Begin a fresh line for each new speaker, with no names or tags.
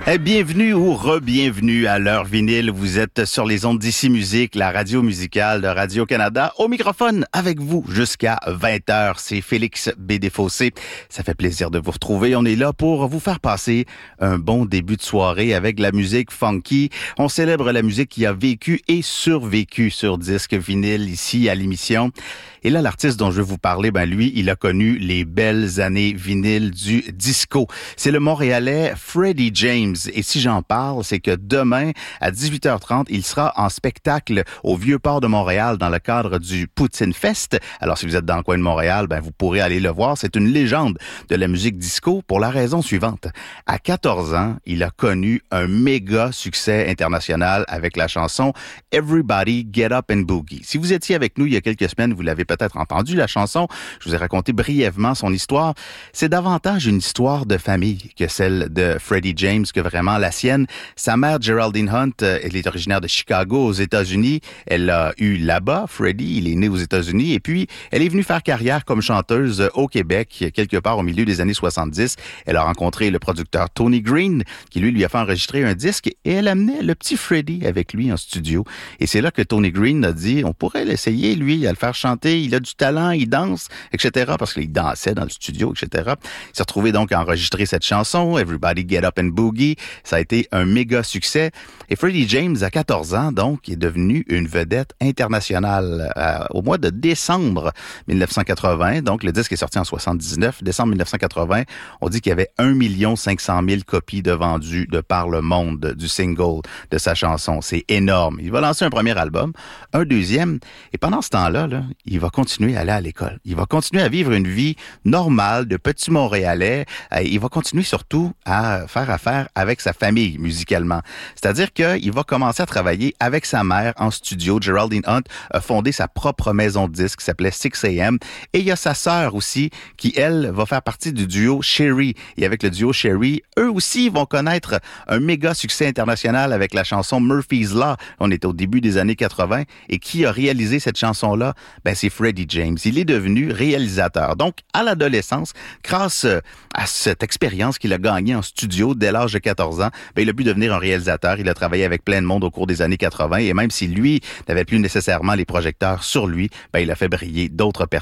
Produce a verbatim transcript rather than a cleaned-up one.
Eh, bienvenue ou re-bienvenue à l'heure vinyle. Vous êtes sur les ondes d'Ici Musique, la radio musicale de Radio-Canada. Au microphone avec vous jusqu'à vingt heures. C'est Félix B. Desfossés. Ça fait plaisir de vous retrouver. On est là pour vous faire passer un bon début de soirée avec la musique funky. On célèbre la musique qui a vécu et survécu sur disque vinyle ici à l'émission. Et là, l'artiste dont je vais vous parler, ben lui, il a connu les belles années vinyles du disco. C'est le Montréalais Freddie James. Et si j'en parle, c'est que demain, à dix-huit heures trente, il sera en spectacle au Vieux-Port de Montréal dans le cadre du Poutine Fest. Alors, si vous êtes dans le coin de Montréal, ben vous pourrez aller le voir. C'est une légende de la musique disco pour la raison suivante. À quatorze ans, il a connu un méga succès international avec la chanson Everybody Get Up and Boogie. Si vous étiez avec nous il y a quelques semaines, vous l'avez peut-être entendu, la chanson. Je vous ai raconté brièvement son histoire. C'est davantage une histoire de famille que celle de Freddie James, que vraiment la sienne. Sa mère, Geraldine Hunt, elle est originaire de Chicago, aux États-Unis. Elle l'a eu là-bas. Freddie, il est né aux États-Unis. Et puis, elle est venue faire carrière comme chanteuse au Québec, quelque part au milieu des années soixante-dix. Elle a rencontré le producteur Tony Green, qui lui, lui a fait enregistrer un disque. Et elle amenait le petit Freddie avec lui en studio. Et c'est là que Tony Green a dit, on pourrait l'essayer, lui, à le faire chanter. Il a du talent, il danse, et cetera. Parce qu'il dansait dans le studio, et cetera. Il s'est retrouvé donc à enregistrer cette chanson, Everybody Get Up and Boogie. Ça a été un méga succès. Et Freddie James, à quatorze ans, donc, est devenu une vedette internationale. Euh, au mois de décembre dix-neuf cent quatre-vingts, donc le disque est sorti en soixante-dix-neuf, décembre dix-neuf cent quatre-vingts, on dit qu'il y avait un million cinq cent mille copies de vendues de par le monde du single de sa chanson. C'est énorme. Il va lancer un premier album, un deuxième, et pendant ce temps-là, là, il va continuer à aller à l'école. Il va continuer à vivre une vie normale de petit Montréalais. Il va continuer surtout à faire affaire avec sa famille musicalement. C'est-à-dire qu'il va commencer à travailler avec sa mère en studio. Geraldine Hunt a fondé sa propre maison de disques qui s'appelait six A M. Et il y a sa sœur aussi qui, elle, va faire partie du duo Sherry. Et avec le duo Sherry, eux aussi vont connaître un méga succès international avec la chanson Murphy's Law. On est au début des années quatre-vingts. Et qui a réalisé cette chanson-là? Ben, c'est Freddie James. Il est devenu réalisateur. Donc, à l'adolescence, grâce à cette expérience qu'il a gagnée en studio dès l'âge de quatorze ans, ben, il a pu devenir un réalisateur. Il a travaillé avec plein de monde au cours des années quatre-vingts. Et même si lui n'avait plus nécessairement les projecteurs sur lui, ben, il a fait briller d'autres personnes